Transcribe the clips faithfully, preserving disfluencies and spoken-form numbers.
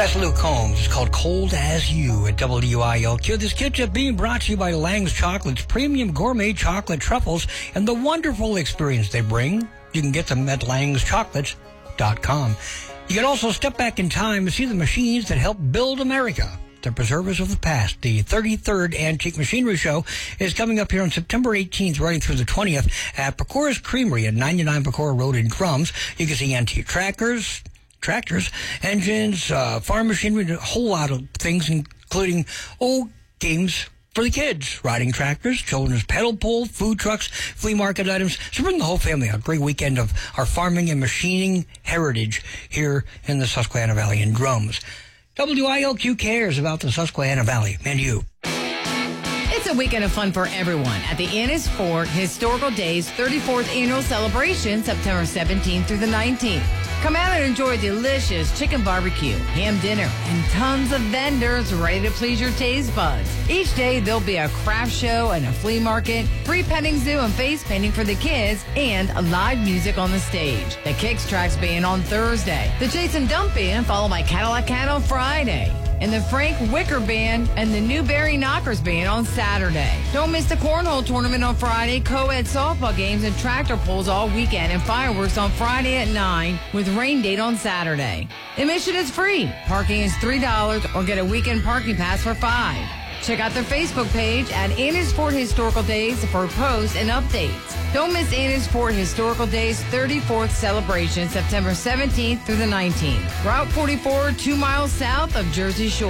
That's Luke Combs. It's called Cold As You at W I L Q. This kitchen being brought to you by Lang's Chocolates, premium gourmet chocolate truffles, and the wonderful experience they bring. You can get them at langs chocolates dot com. You can also step back in time and see the machines that helped build America, the preservers of the past. The thirty-third Antique Machinery Show is coming up here on September eighteenth, running through the twentieth at Pecora's Creamery at ninety-nine Pecora Road in Drums. You can see antique trackers, tractors, engines, uh, farm machinery, a whole lot of things, including old games for the kids, riding tractors, children's pedal pull, food trucks, flea market items. So bring the whole family out. A great weekend of our farming and machining heritage here in the Susquehanna Valley in Drums. W I L Q cares about the Susquehanna Valley and you. It's a weekend of fun for everyone at the Ennis Fort Historical Days thirty-fourth Annual Celebration, September seventeenth through the nineteenth. Come out and enjoy delicious chicken barbecue, ham dinner, and tons of vendors ready to please your taste buds. Each day, there'll be a craft show and a flea market, free petting zoo and face painting for the kids, and live music on the stage. The Kicks Tracks Band on Thursday, the Jason Dump Band followed by Cadillac Cat on Friday, and the Frank Wicker Band and the Newberry Knockers Band on Saturday. Don't miss the Cornhole Tournament on Friday, co-ed softball games and tractor pulls all weekend, and fireworks on Friday at nine with rain date on Saturday. Admission is free. Parking is three dollars or get a weekend parking pass for five dollars. Check out their Facebook page at Ennis Fort Historical Days for posts and updates. Don't miss Ennis Fort Historical Days thirty-fourth celebration, September seventeenth through the nineteenth. Route forty-four, two miles south of Jersey Shore.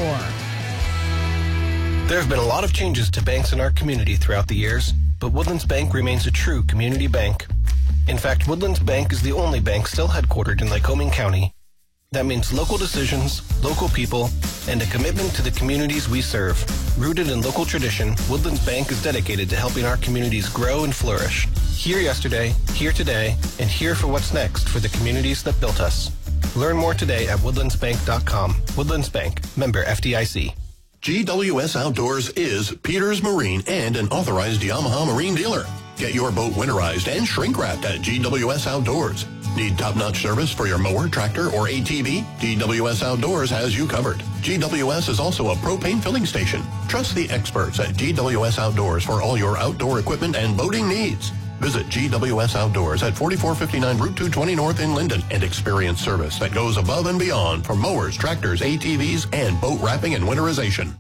There have been a lot of changes to banks in our community throughout the years, but Woodlands Bank remains a true community bank. In fact, Woodlands Bank is the only bank still headquartered in Lycoming County. That means local decisions, local people, and a commitment to the communities we serve. Rooted in local tradition, Woodlands Bank is dedicated to helping our communities grow and flourish. Here yesterday, here today, and here for what's next for the communities that built us. Learn more today at woodlands bank dot com. Woodlands Bank, member F D I C. G W S Outdoors is Peters Marine and an authorized Yamaha marine dealer. Get your boat winterized and shrink-wrapped at G W S Outdoors. Need top-notch service for your mower, tractor, or A T V? G W S Outdoors has you covered. G W S is also a propane filling station. Trust the experts at G W S Outdoors for all your outdoor equipment and boating needs. Visit G W S Outdoors at forty-four fifty-nine Route two twenty North in Linden and experience service that goes above and beyond for mowers, tractors, A T Vs, and boat wrapping and winterization.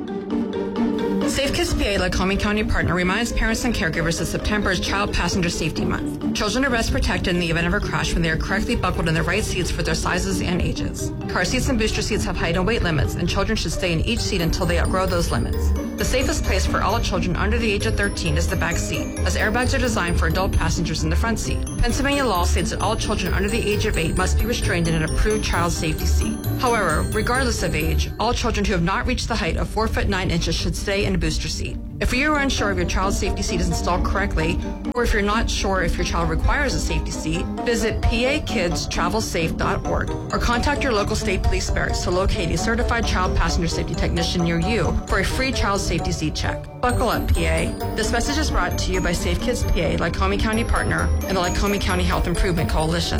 Safe Kids P A, Lycoming County partner, reminds parents and caregivers that September is Child Passenger Safety Month. Children are best protected in the event of a crash when they are correctly buckled in the right seats for their sizes and ages. Car seats and booster seats have height and weight limits, and children should stay in each seat until they outgrow those limits. The safest place for all children under the age of thirteen is the back seat, as airbags are designed for adult passengers in the front seat. Pennsylvania law states that all children under the age of eight must be restrained in an approved child safety seat. However, regardless of age, all children who have not reached the height of four foot nine inches should stay in a booster seat. If you are unsure if your child's safety seat is installed correctly, or if you're not sure if your child requires a safety seat, visit P A kids travel safe dot org or contact your local state police barracks to locate a certified child passenger safety technician near you for a free child safety seat check. Buckle up, P A. This message is brought to you by Safe Kids P A, Lycoming County partner, and the Lycoming County Health Improvement Coalition.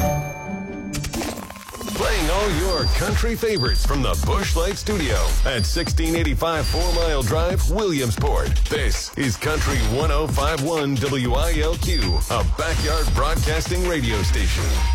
Playing all your country favorites from the Busch Light Studio at sixteen eighty-five Four Mile Drive, Williamsport. This is Country one oh five point one W I L Q, a backyard broadcasting radio station.